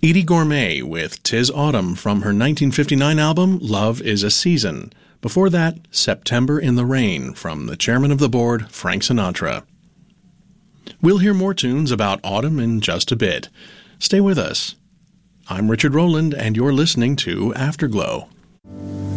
Edie Gourmet with "'Tis Autumn" from her 1959 album Love is a Season. Before that, "September in the Rain" from the chairman of the board, Frank Sinatra. We'll hear more tunes about autumn in just a bit. Stay with us. I'm Richard Rowland, and you're listening to Afterglow.